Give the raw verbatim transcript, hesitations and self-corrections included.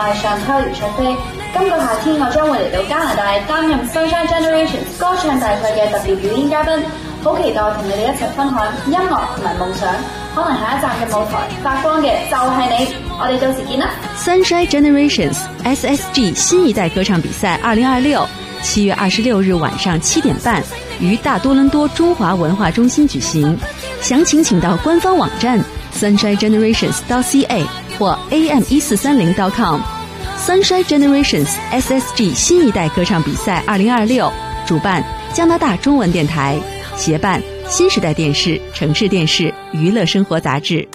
係上秋如卓飛。今個夏天我將會嚟到加拿大擔任 Sunshine Generations 歌唱大賽嘅特別表演嘉賓，好期待同你哋一齊分享音樂同埋夢想。可能下一站嘅舞台發光嘅就係你，我哋到時見啦 ！Sunshine Generations S S G 新一代歌唱比賽二零二六，七月二十六日晚上七點半於大多倫多中華文化中心舉行。詳情請到官方網站 sunshine generations dot c a 或 a m 一四三零 dot com。Sunshine Generations S S G 新一代歌唱比賽二零二六，主辦加拿大中文電台，協辦新時代電視、城市電視、娛樂生活雜誌。